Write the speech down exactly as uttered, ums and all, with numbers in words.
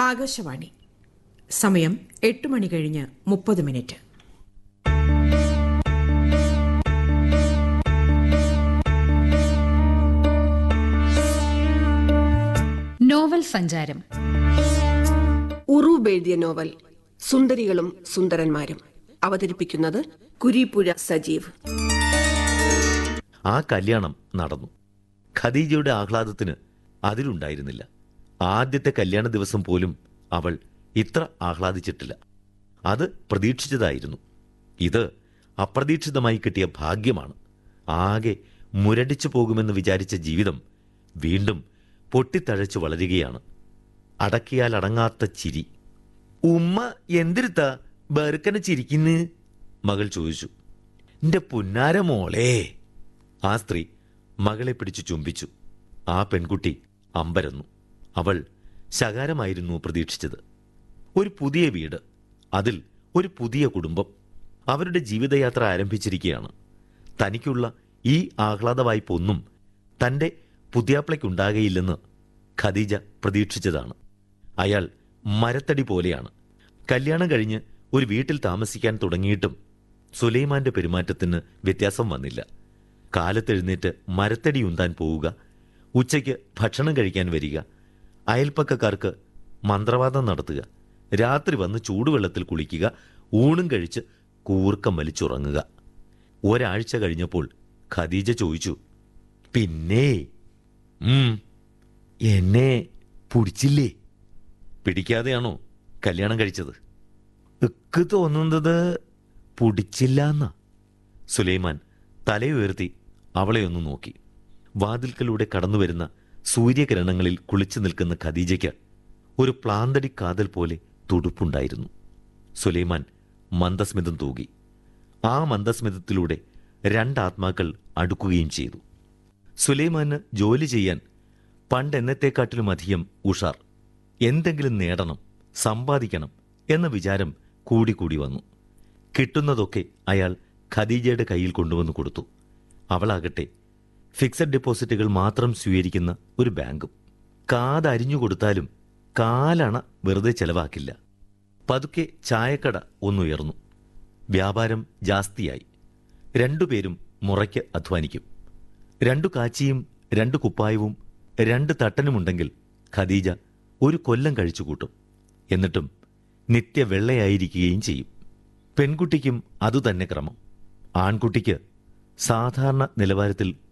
ആകാശവാണി. സമയം എട്ട് മണി കഴിഞ്ഞ് മുപ്പത് മിനിറ്റ്. നോവൽ സഞ്ചാരം. ഉറൂബ് എഴുതിയ നോവൽ സുന്ദരികളും സുന്ദരന്മാരും. അവതരിപ്പിക്കുന്നത് കുരീപ്പുഴ സജീവ്. ആ കല്യാണം നടന്നു. ഖദീജയുടെ ആഹ്ലാദത്തിന് അതിലുണ്ടായിരുന്നില്ല. ആദ്യത്തെ കല്യാണ ദിവസം പോലും അവൾ ഇത്ര ആഹ്ലാദിച്ചിട്ടില്ല. അത് പ്രതീക്ഷിച്ചതായിരുന്നു. ഇത് അപ്രതീക്ഷിതമായി കിട്ടിയ ഭാഗ്യമാണ്. ആകെ മുരടിച്ചു പോകുമെന്ന് വിചാരിച്ച ജീവിതം വീണ്ടും പൊട്ടിത്തഴച്ചു വളരുകയാണ്. അടക്കിയാൽ അടങ്ങാത്ത ചിരി. ഉമ്മ എന്തിരുത്താ ബർക്കനെ ചിരിക്കുന്നു? മകൾ ചോദിച്ചു. എന്റെ പുന്നാര മോളെ. ആ സ്ത്രീ മകളെ പിടിച്ചു ചുംബിച്ചു. ആ പെൺകുട്ടി അമ്പരന്നു. അവൾ ശകാരമായിരുന്നു പ്രതീക്ഷിച്ചത്. ഒരു പുതിയ വീട്, അതിൽ ഒരു പുതിയ കുടുംബം. അവരുടെ ജീവിതയാത്ര ആരംഭിച്ചിരിക്കുകയാണ്. തനിക്കുള്ള ഈ ആഹ്ലാദവായ്പൊന്നും തൻ്റെ പുതിയാപ്ലയ്ക്കുണ്ടാകയില്ലെന്ന് ഖദീജ പ്രതീക്ഷിച്ചതാണ്. അയാൾ മരത്തടി പോലെയാണ്. കല്യാണം കഴിഞ്ഞ് ഒരു വീട്ടിൽ താമസിക്കാൻ തുടങ്ങിയിട്ടും സുലൈമാന്റെ പെരുമാറ്റത്തിന് വ്യത്യാസം വന്നില്ല. കാലത്തെഴുന്നേറ്റ് മരത്തടി ഉന്താൻ പോവുക, ഉച്ചയ്ക്ക് ഭക്ഷണം കഴിക്കാൻ വരിക, അയൽപ്പക്കക്കാർക്ക് മന്ത്രവാദം നടത്തുക, രാത്രി വന്ന് ചൂടുവെള്ളത്തിൽ കുളിക്കുക, ഊണും കഴിച്ച് കൂർക്കം വലിച്ചുറങ്ങുക. ഒരാഴ്ച കഴിഞ്ഞപ്പോൾ ഖദീജ ചോദിച്ചു, പിന്നെ എന്നെ പിടിച്ചില്ലേ? പിടിക്കാതെയാണോ കല്യാണം കഴിച്ചത്? എക്ക് തോന്നുന്നത് പിടിച്ചില്ല എന്നാ. സുലൈമാൻ തലയുയർത്തി അവളെ ഒന്ന് നോക്കി. വാതിൽക്കലൂടെ കടന്നുവരുന്ന സൂര്യകിരണങ്ങളിൽ കുളിച്ചു നിൽക്കുന്ന ഖദീജയ്ക്ക് ഒരു പ്ലാന്തടി കാതൽ പോലെ തുടുപ്പുണ്ടായിരുന്നു. സുലൈമാൻ മന്ദസ്മിതം തൂകി. ആ മന്ദസ്മിതത്തിലൂടെ രണ്ടാത്മാക്കൾ അടുക്കുകയും ചെയ്തു. സുലൈമാന് ജോലി ചെയ്യാൻ പണ്ടെന്നത്തെക്കാട്ടിലും അധികം ഉഷാർ. എന്തെങ്കിലും നേടണം, സമ്പാദിക്കണം എന്ന വിചാരം കൂടിക്കൂടി വന്നു. കിട്ടുന്നതൊക്കെ അയാൾ ഖദീജയുടെ കയ്യിൽ കൊണ്ടുവന്നു കൊടുത്തു. അവളാകട്ടെ ഫിക്സഡ് ഡെപ്പോസിറ്റുകൾ മാത്രം സ്വീകരിക്കുന്ന ഒരു ബാങ്കും. കാതരിഞ്ഞു കൊടുത്താലും കാലണ വെറുതെ ചെലവാക്കില്ല. പതുക്കെ ചായക്കട ഒന്നുയർന്നു. വ്യാപാരം ജാസ്തിയായി. രണ്ടുപേരും മുറയ്ക്ക് അധ്വാനിക്കും. രണ്ടു കാച്ചിയും രണ്ടു കുപ്പായവും രണ്ട് തട്ടനുമുണ്ടെങ്കിൽ ഖദീജ ഒരു കൊല്ലം കഴിച്ചുകൂട്ടും. എന്നിട്ടും നിത്യവെള്ളയായിരിക്കുകയും ചെയ്യും. പെൺകുട്ടിക്കും അതുതന്നെ ക്രമം. ആൺകുട്ടിക്ക് സാധാരണ നിലവാരത്തിൽ